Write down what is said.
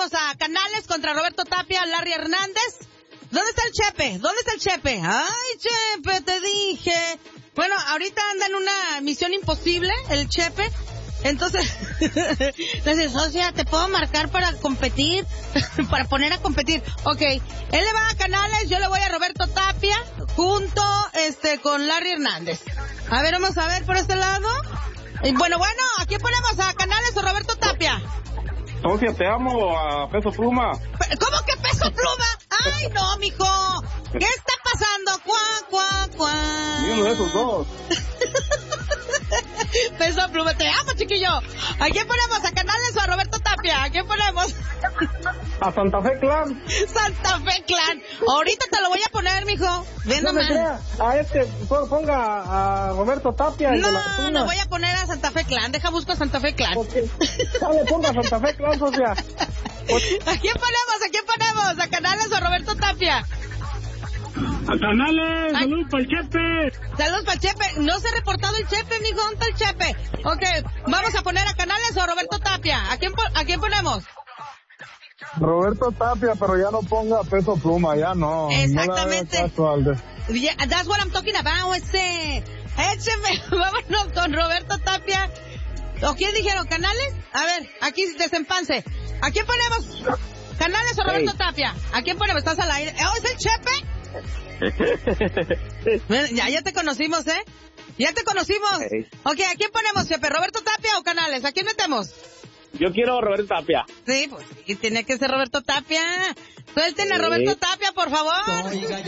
ponemos a Canales contra Roberto Tapia, Larry Hernández. ¿Dónde está el Chepe? ¿Dónde está el Chepe? Ay, Chepe, te dije. Bueno, ahorita anda en una misión imposible, el Chepe. Entonces, dice, socia, ¿te puedo marcar para competir? Para poner a competir. Ok, él le va a Canales, yo le voy a Roberto Tapia, junto con Larry Hernández. A ver, vamos a ver por este lado. Bueno, ¿a quién ponemos? ¿A Canales o Roberto Tapia? Socia, te amo a Peso Pluma. ¿Cómo que Peso Pluma? Ay, no, mijo. ¿Qué está pasando? Ni uno de esos dos. Peso Pluma, te amo, chiquillo. ¿A quién ponemos? ¿A Canales o a Roberto Tapia? ¿A quién ponemos? A Santa Fe Clan. Santa Fe Clan. Ahorita te lo voy a poner, mijo. Ven No me crea. Ponga a Roberto Tapia. No voy a poner a Santa Fe Clan. Deja, busco a Santa Fe Clan. Dale, ponga a Santa Fe Clan, socia. ¿A quién ponemos? ¿A quién ponemos? ¿A Canales o a Roberto Tapia? A Canales. Saludos para el Chepe. Saludos para el Chepe. No se ha reportado el Chepe, mijo. ¿Dónde está el Chepe? Ok, vamos a poner a Canales o a Roberto Tapia. ¿A quién ponemos? Roberto Tapia, pero ya no ponga Peso Pluma, ya no. Exactamente. No yeah, that's what I'm talking about, Écheme, vámonos con Roberto Tapia. ¿O quién dijeron? ¿Canales? A ver, aquí desempance. ¿A quién ponemos? ¿Canales o Roberto Tapia? ¿A quién ponemos? ¿Estás al aire? ¿Oh, es el Chepe? Ya te conocimos, ¿eh? Ya te conocimos. Ok, ¿a quién ponemos, Chepe? ¿Roberto Tapia o Canales? ¿A quién metemos? Yo quiero a Roberto Tapia. Sí, pues, y tiene que ser Roberto Tapia. Suelten a Roberto Tapia, por favor.